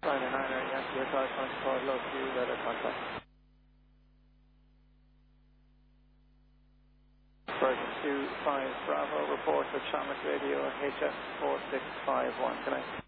Niner, Yankee Hotel 24, low Q, radar contact. Version 25 Bravo, report with Shamrock Radio HF 4651, connect.